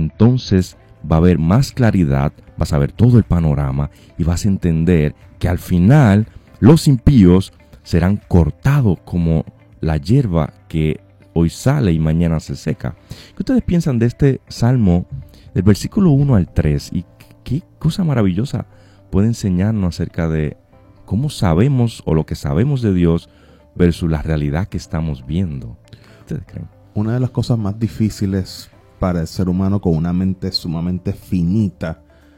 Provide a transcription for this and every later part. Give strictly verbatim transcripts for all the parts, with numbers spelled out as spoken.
entonces va a haber más claridad, vas a ver todo el panorama y vas a entender que al final los impíos serán cortados como la hierba que hoy sale y mañana se seca. ¿Qué ustedes piensan de este salmo, del versículo uno al tres? Y qué cosa maravillosa puede enseñarnos acerca de cómo sabemos o lo que sabemos de Dios versus la realidad que estamos viendo. ¿Ustedes creen? Una de las cosas más difíciles para el ser humano con una mente sumamente finita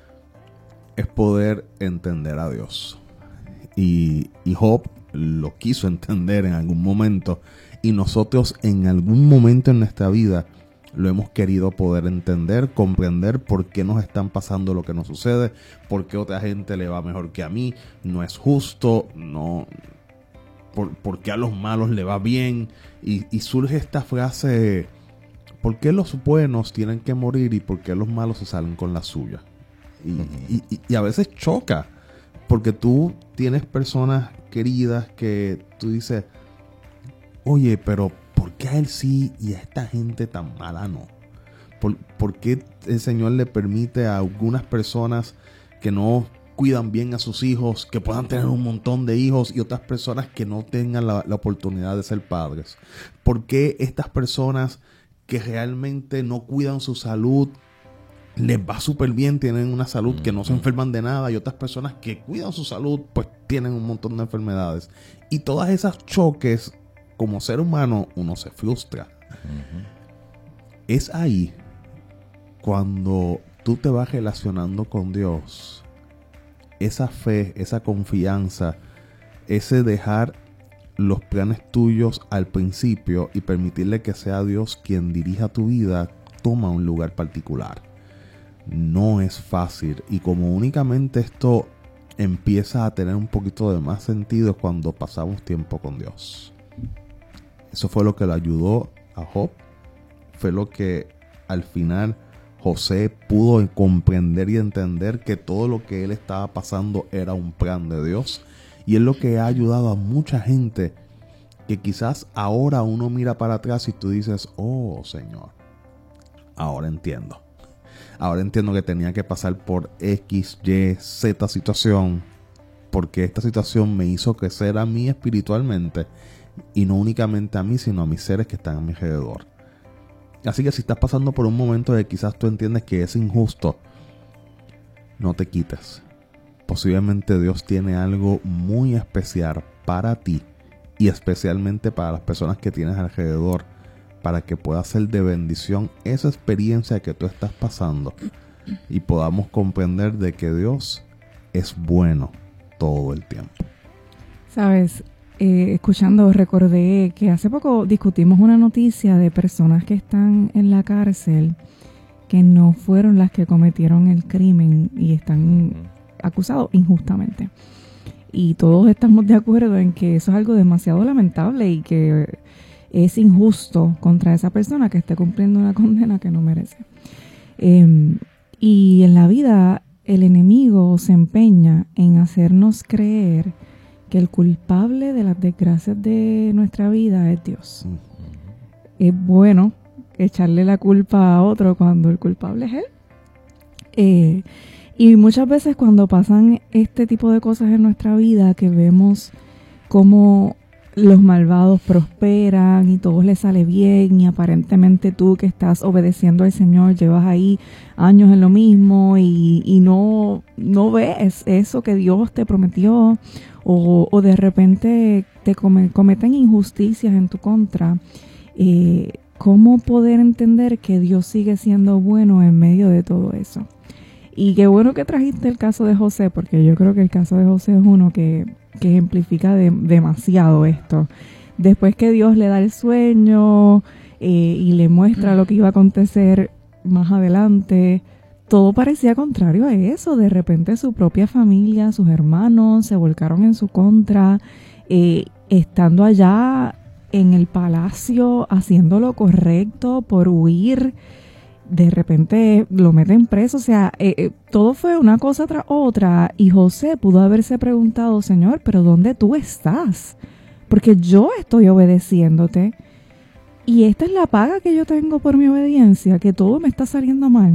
es poder entender a Dios. Y, y Job lo quiso entender en algún momento, y nosotros en algún momento en nuestra vida lo hemos querido poder entender, comprender por qué nos están pasando lo que nos sucede, por qué otra gente le va mejor que a mí, no es justo, no, por, por qué a los malos le va bien, y, y surge esta frase: ¿por qué los buenos tienen que morir y por qué los malos se salen con la suya? Y, uh-huh. y, y a veces choca, porque tú tienes personas queridas que tú dices, oye, pero ¿por qué a él sí y a esta gente tan mala no? ¿Por, ¿Por qué el Señor le permite a algunas personas que no cuidan bien a sus hijos, que puedan tener un montón de hijos, y otras personas que no tengan la, la oportunidad de ser padres? ¿Por qué estas personas que realmente no cuidan su salud les va súper bien, tienen una salud que no se enferman de nada, y otras personas que cuidan su salud pues tienen un montón de enfermedades? Y todas esas choques, como ser humano, uno se frustra. Uh-huh. Es ahí cuando tú te vas relacionando con Dios, esa fe, esa confianza, ese dejar los planes tuyos al principio y permitirle que sea Dios quien dirija tu vida, toma un lugar particular. No es fácil, y como únicamente esto empieza a tener un poquito de más sentido cuando pasamos tiempo con Dios. Eso fue lo que le ayudó a Job, fue lo que al final José pudo comprender y entender, que todo lo que él estaba pasando era un plan de Dios. Y es lo que ha ayudado a mucha gente, que quizás ahora uno mira para atrás y tú dices, oh Señor, ahora entiendo. Ahora entiendo que tenía que pasar por X, Y, Z situación, porque esta situación me hizo crecer a mí espiritualmente, y no únicamente a mí, sino a mis seres que están a mi alrededor. Así que si estás pasando por un momento de quizás tú entiendes que es injusto, no te quites. Posiblemente Dios tiene algo muy especial para ti, y especialmente para las personas que tienes alrededor, para que pueda ser de bendición esa experiencia que tú estás pasando, y podamos comprender de que Dios es bueno todo el tiempo. Sabes, eh, escuchando recordé que hace poco discutimos una noticia de personas que están en la cárcel, que no fueron las que cometieron el crimen y están acusados injustamente. Y todos estamos de acuerdo en que eso es algo demasiado lamentable y que es injusto contra esa persona que esté cumpliendo una condena que no merece. Eh, y en la vida el enemigo se empeña en hacernos creer que el culpable de las desgracias de nuestra vida es Dios. Uh-huh. Es bueno echarle la culpa a otro cuando el culpable es él. Eh, y muchas veces cuando pasan este tipo de cosas en nuestra vida, que vemos cómo los malvados prosperan y todo les sale bien, y aparentemente tú que estás obedeciendo al Señor llevas ahí años en lo mismo y, y no, no ves eso que Dios te prometió, o, o de repente te come, cometen injusticias en tu contra, eh, ¿cómo poder entender que Dios sigue siendo bueno en medio de todo eso? Y qué bueno que trajiste el caso de José, porque yo creo que el caso de José es uno que, que ejemplifica de, demasiado esto. Después que Dios le da el sueño eh, y le muestra lo que iba a acontecer más adelante, todo parecía contrario a eso. De repente su propia familia, sus hermanos se volcaron en su contra, eh, estando allá en el palacio haciendo lo correcto por huir. De repente lo meten preso, o sea, eh, eh, todo fue una cosa tras otra, y José pudo haberse preguntado, Señor, ¿pero dónde tú estás? Porque yo estoy obedeciéndote, y esta es la paga que yo tengo por mi obediencia, que todo me está saliendo mal.